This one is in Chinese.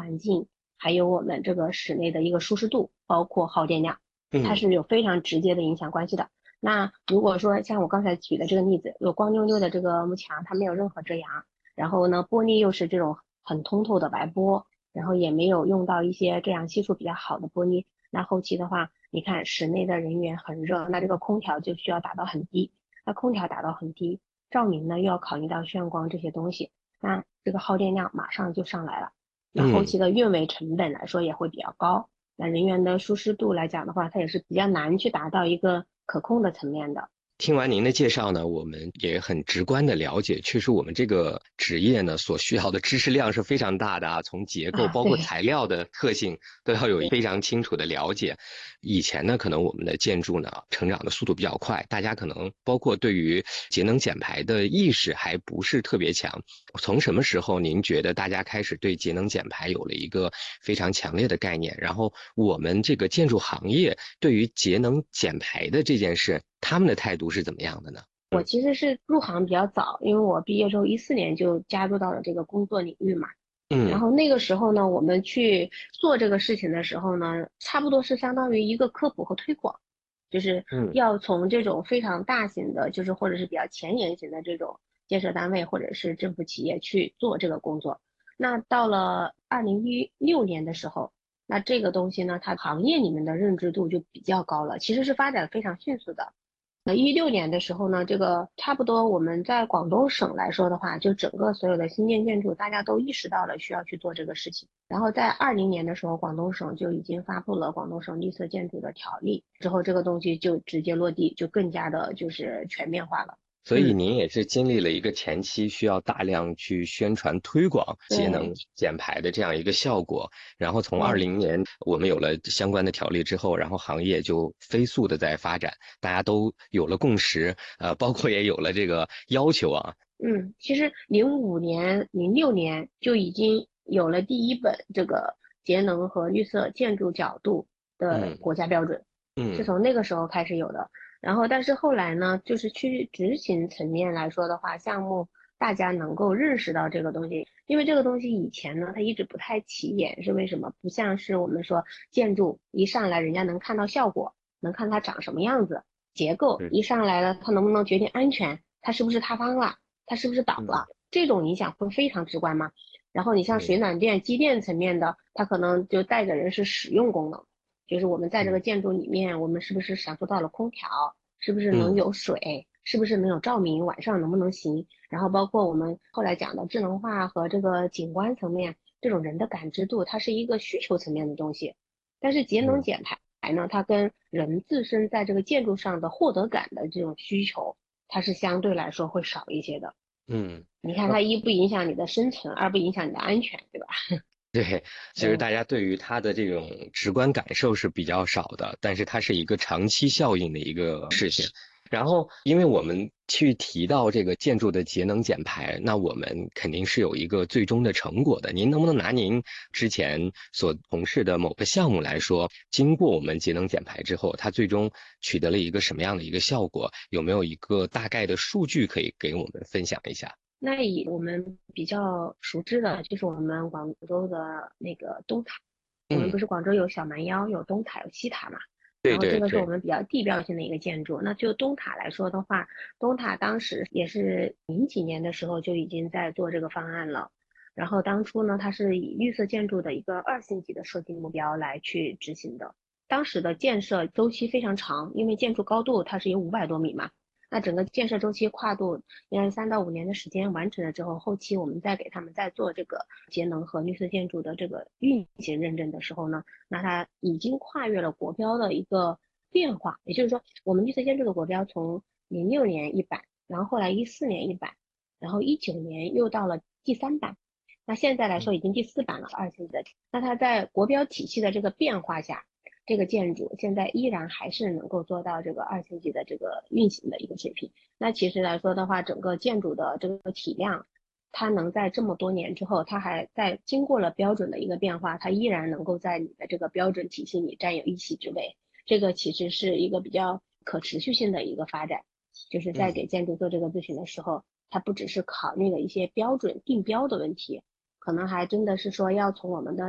环境，还有我们这个室内的一个舒适度，包括耗电量，它嗯是有非常直接的影响关系的。那如果说像我刚才举的这个例子，有光溜溜的这个幕墙，它没有任何遮阳，然后呢，玻璃又是这种很通透的白玻，然后也没有用到一些遮阳系数比较好的玻璃，那后期的话，你看室内的人员很热，那这个空调就需要打到很低，那空调打到很低，照明呢又要考虑到眩光这些东西，那这个耗电量马上就上来了。那后嗯。 期的运维成本来说也会比较高，那人员的舒适度来讲的话，它也是比较难去达到一个可控的层面的。 听完您的介绍呢，我们也很直观的了解，确实我们这个职业呢所需要的知识量是非常大的啊，从结构啊， 包括对材料的特性都要有对， 非常清楚的了解。以前呢，可能我们的建筑呢成长的速度比较快，大家可能包括对于节能减排的意识还不是特别强。从什么时候您觉得大家开始对节能减排有了一个非常强烈的概念？然后我们这个建筑行业对于节能减排的这件事，他们的态度是怎么样的呢？ 我其实是入行比较早，因为我毕业之后14年就加入到了这个工作领域嘛。然嗯后那个时候呢，我们去做这个事情的时候呢，差不多是相当于一个科普和推广，就是嗯要从这种非常大型的，就是或者是比较前沿型的这种建设单位或者是政府企业去做这个工作。那到了2016年的时候，那这个东西呢，它行业里面的认知度就比较高了，其实是发展非常迅速的。16年的时候呢，这个差不多我们在广东省来说的话，就整个所有的新建建筑，大家都意识到了需要去做这个事情。然后在20年的时候，广东省就已经发布了《广东省绿色建筑的条例》，之后这个东西就直接落地，就更加的就是全面化了。 所以嗯， 您也是经历了一个前期需要大量去宣传推广节能对减排的这样一个效果，然后从对。 20年我们有了相关的条例之后，然后行业就飞速的在发展，大家都有了共识，包括也有了这个要求啊。 嗯，其实05年、06年就已经有了第一本这个节能和绿色建筑角度的嗯国家标准，是嗯从那个时候开始有的。然后，但是后来呢，就是去执行层面来说的话，项目大家能够认识到这个东西，因为这个东西以前呢，它一直不太起眼，是为什么？不像是我们说建筑一上来人家能看到效果，能看它长什么样子，结构嗯一上来了，它能不能决定安全，它是不是塌方了。它是不是倒嗯了？这种影响会非常直观吗？然后你像水嗯暖电、机电层面的，它可能就带着人是使用功能，就是我们在这个嗯建筑里面，我们是不是享受到了空调？是不是能嗯有水？是不是能有照明？晚上能不能行？然后包括我们后来讲的智能化和这个景观层面，这种人的感知度，它是一个需求层面的东西。但是节能嗯减排呢，它跟人自身在这个建筑上的获得感的这种需求，它是相对来说会少一些的。 嗯。 你看它一不影响你的生存，二不影响你的安全，对吧？ 对，其实对， 大家对于它的这种直观感受是比较少的，但是它是一个长期效应的一个事情。然后，因为我们去提到这个建筑的节能减排，那我们肯定是有一个最终的成果的。您能不能拿您之前所从事的某个项目来说，经过我们节能减排之后，它最终取得了一个什么样的一个效果？有没有一个大概的数据可以给我们分享一下？ 那以我们比较熟知的，就是我们广州的那个东塔。我们不嗯， 是广州有小蛮腰、有东塔、有西塔嘛？然对后这个是我对对， 们比较地标性的一个建筑。那就东塔来说的话，东塔当时也是00几年的时候就已经在做这个方案了。然后当初呢，它是以绿色建筑的一个2星级的设计目标来去执行的。当时的建设周期非常长，因为建筑高度它是有500多米嘛，那整个建设周期跨度应该是3到5年的时间完成了之后，后期我们再给他们再做这个节能和绿色建筑的这个运行认证的时候呢，那它已经跨越了国标的一个变化，也就是说，我们绿色建筑的国标从06年一版，然后后来14年一版，然后19年又到了第3版，那现在来说已经第4版了，2星级的。那它在国标体系的这个变化下，这个建筑现在依然还是能够做到这个2星级的这个运行的一个水平。那其实来说的话，整个建筑的这个体量，它能在这么多年之后，它还在经过了标准的一个变化，它依然能够在你的这个标准体系里占有一席之位。这个其实是一个比较可持续性的一个发展，就是在嗯。 给建筑做这个咨询的时候，它不只是考虑了一些标准定标的问题，可能还真的是说要从我们的